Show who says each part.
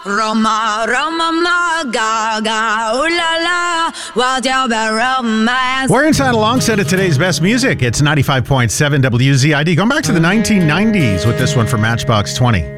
Speaker 1: Roma, Roma, ma, ga, ooh la la, what about romance?
Speaker 2: We're inside a long set of today's best music. It's 95.7 WZID. Going back to the 1990s with this one from Matchbox 20.